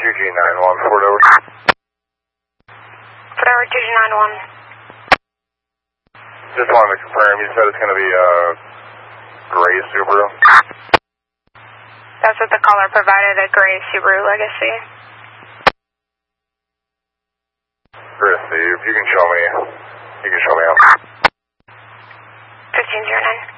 2G91, Fort over. Fort over 2G91. Just wanted to confirm, you said it's going to be a gray Subaru? That's what the caller provided, a gray Subaru Legacy. Chris, you can show me out. 1509.